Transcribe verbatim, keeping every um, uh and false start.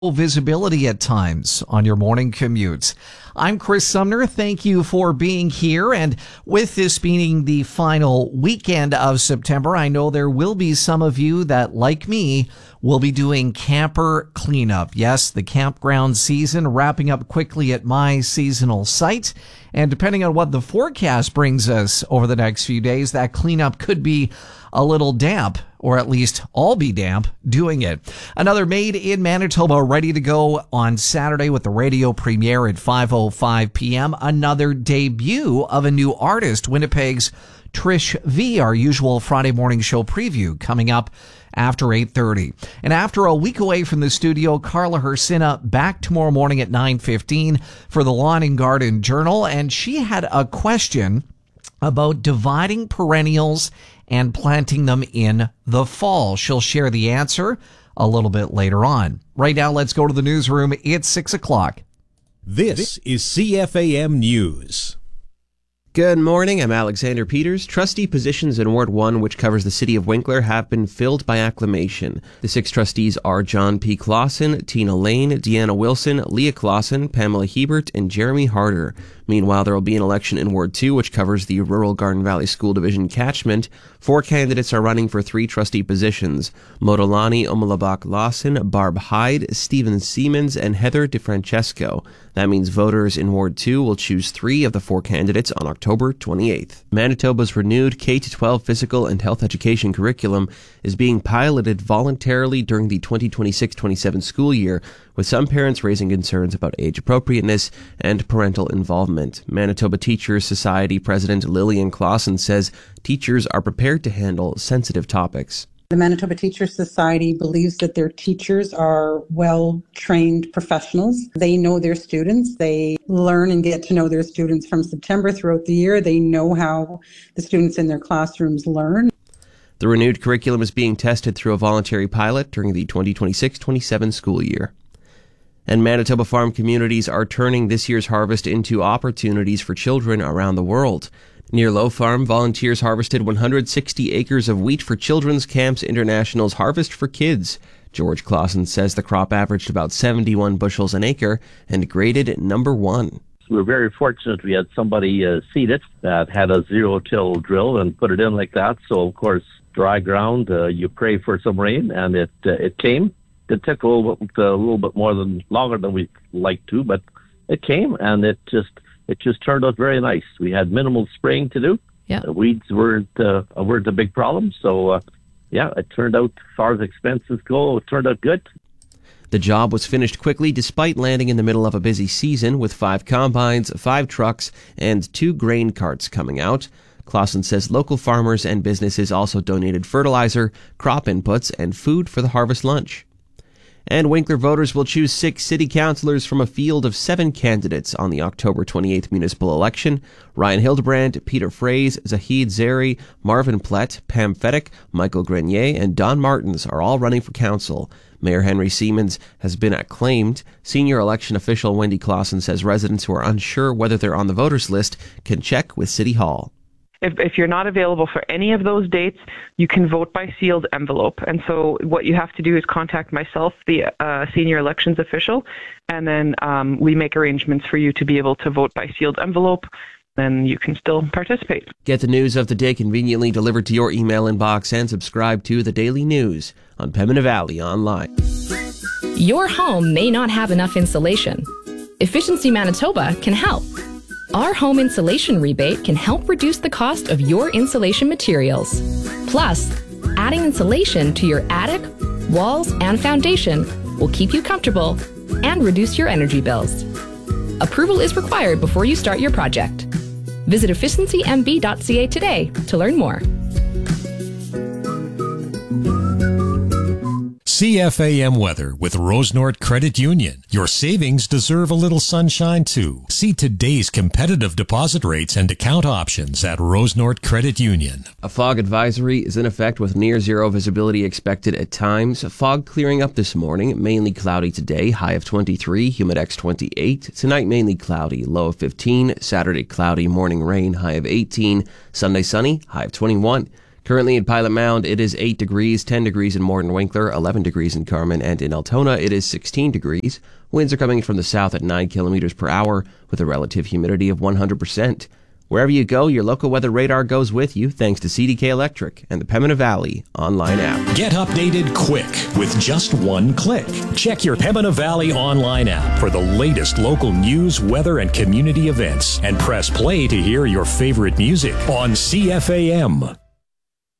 Visibility at times on your morning commutes. I'm Chris Sumner. Thank you for being here. And with this being the final weekend of September, I know there will be some of you that, like me, will be doing camper cleanup. Yes, the campground season wrapping up quickly at my seasonal site. And depending on what the forecast brings us over the next few days, that cleanup could be a little damp, or at least all be damp doing it. Another Made in Manitoba ready to go on Saturday with the radio premiere at five oh five p.m. Another debut of a new artist, Winnipeg's Trish V, our usual Friday morning show preview coming up after eight thirty. And after a week away from the studio, Carla Hersina back tomorrow morning at nine fifteen for the Lawn and Garden Journal. And she had a question about dividing perennials and planting them in the fall. She'll share the answer a little bit later on. Right now, let's go to the newsroom. It's six o'clock. This is C F A M News. Good morning, I'm Alexander Peters. Trustee positions in Ward one, which covers the city of Winkler, have been filled by acclamation. The six trustees are John P. Clausen, Tina Lane, Deanna Wilson, Leah Clausen, Pamela Hebert, and Jeremy Harder. Meanwhile, there will be an election in Ward two, which covers the rural Garden Valley School Division catchment. Four candidates are running for three trustee positions: Modolani Omalabak Lawson, Barb Hyde, Stephen Siemens, and Heather DeFrancesco. That means voters in Ward two will choose three of the four candidates on October twenty-eighth. Manitoba's renewed K through twelve physical and health education curriculum is being piloted voluntarily during the twenty twenty-six twenty-seven school year, with some parents raising concerns about age appropriateness and parental involvement. Manitoba Teachers Society President Lillian Clausen says teachers are prepared to handle sensitive topics. The Manitoba Teachers Society believes that their teachers are well-trained professionals. They know their students. They learn and get to know their students from September throughout the year. They know how the students in their classrooms learn. The renewed curriculum is being tested through a voluntary pilot during the twenty twenty-six twenty-seven school year. And Manitoba farm communities are turning this year's harvest into opportunities for children around the world. Near Low Farm, volunteers harvested one hundred sixty acres of wheat for Children's Camps International's Harvest for Kids. George Clausen says the crop averaged about seventy-one bushels an acre and graded number one. We were very fortunate we had somebody uh, seed it that had a zero-till drill and put it in like that. So, of course, dry ground, uh, you pray for some rain, and it uh, it came. It took a little bit, a little bit more than longer than we'd like to, but it came, and it just it just turned out very nice. We had minimal spraying to do. Yeah. The weeds weren't uh, weren't a big problem, so uh, yeah, it turned out, as far as expenses go, it turned out good. The job was finished quickly despite landing in the middle of a busy season with five combines, five trucks, and two grain carts coming out. Clausen says local farmers and businesses also donated fertilizer, crop inputs, and food for the harvest lunch. And Winkler voters will choose six city councillors from a field of seven candidates on the October twenty-eighth municipal election. Ryan Hildebrand, Peter Fraze, Zahid Zeri, Marvin Plett, Pam Fedek, Michael Grenier, and Don Martins are all running for council. Mayor Henry Siemens has been acclaimed. Senior election official Wendy Clausen says residents who are unsure whether they're on the voters list can check with City Hall. If, if you're not available for any of those dates, you can vote by sealed envelope. And so what you have to do is contact myself, the uh, senior elections official, and then um, we make arrangements for you to be able to vote by sealed envelope. Then you can still participate. Get the news of the day conveniently delivered to your email inbox and subscribe to The Daily News on Pembina Valley Online. Your home may not have enough insulation. Efficiency Manitoba can help. Our home insulation rebate can help reduce the cost of your insulation materials. Plus, adding insulation to your attic, walls, and foundation will keep you comfortable and reduce your energy bills. Approval is required before you start your project. Visit efficiency m b dot c a today to learn more. C F A M weather with Rosenort Credit Union. Your savings deserve a little sunshine too. See today's competitive deposit rates and account options at Rosenort Credit Union. A fog advisory is in effect with near zero visibility expected at times. Fog clearing up this morning, mainly cloudy today, high of twenty-three, humidex twenty-eight. Tonight mainly cloudy, low of fifteen. Saturday cloudy, morning rain, high of eighteen. Sunday sunny, high of twenty-one. Currently in Pilot Mound, it is eight degrees, ten degrees in Morton Winkler, eleven degrees in Carmen, and in Altona, it is sixteen degrees. Winds are coming from the south at nine kilometers per hour with a relative humidity of one hundred percent. Wherever you go, your local weather radar goes with you thanks to C D K Electric and the Pembina Valley online app. Get updated quick with just one click. Check your Pembina Valley online app for the latest local news, weather, and community events, and press play to hear your favorite music on C F A M.